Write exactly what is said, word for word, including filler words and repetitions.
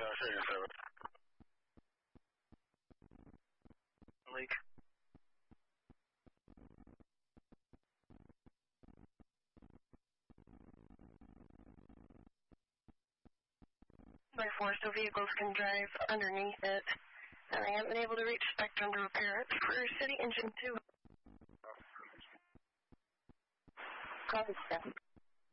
谢谢seven。Leak。 By force, so vehicles can drive underneath it. And I haven't been able to reach Spectrum to repair it. For City Engine two. Copy, Steph.